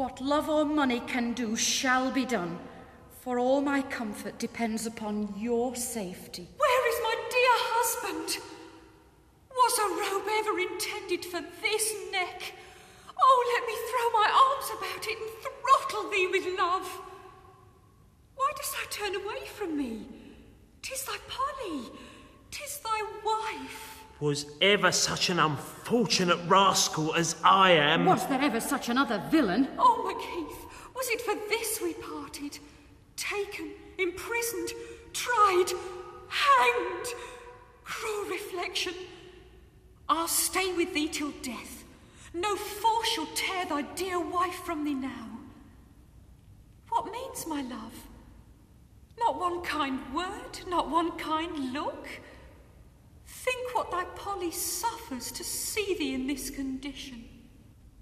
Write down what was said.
What love or money can do shall be done, for all my comfort depends upon your safety. Where is my dear husband? Was a robe ever intended for this neck? Oh, let me throw my arms about it and throttle thee with love. Why dost thou turn away from me? 'Tis thy Polly, 'tis thy wife. Was ever such an unfortunate rascal as I am? Was there ever such another villain? Oh, Macheath, was it for this we parted? Taken, imprisoned, tried, hanged. Cruel reflection. I'll stay with thee till death. No force shall tear thy dear wife from thee now. What means my love? Not one kind word, not one kind look. Think what thy Polly suffers to see thee in this condition.